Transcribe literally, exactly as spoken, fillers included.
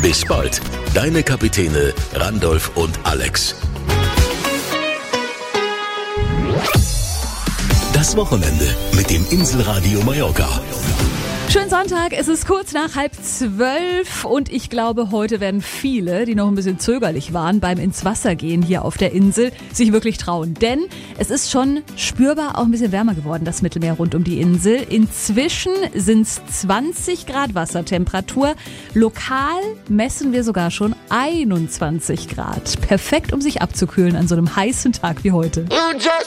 Bis bald. Deine Kapitäne Randolph und Alex. Das Wochenende mit dem Inselradio Mallorca. Schönen Sonntag, es ist kurz nach halb zwölf und ich glaube, heute werden viele, die noch ein bisschen zögerlich waren beim ins Wasser gehen hier auf der Insel, sich wirklich trauen. Denn es ist schon spürbar auch ein bisschen wärmer geworden, das Mittelmeer rund um die Insel. Inzwischen sind es zwanzig Grad Wassertemperatur. Lokal messen wir sogar schon einundzwanzig Grad. Perfekt, um sich abzukühlen an so einem heißen Tag wie heute.